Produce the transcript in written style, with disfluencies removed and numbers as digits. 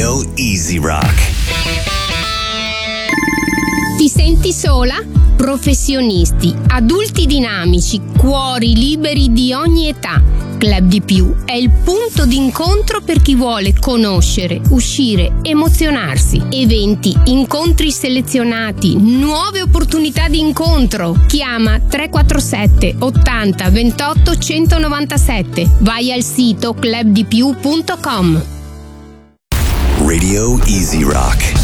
Radio Easy Rock. Ti senti sola? Professionisti, adulti dinamici, cuori liberi di ogni età. Club di Più è il punto d'incontro per chi vuole conoscere, uscire, emozionarsi. Eventi, incontri selezionati, nuove opportunità di incontro. Chiama 347 80 28 197. Vai al sito clubdipiù.com. Radio Easy Rock.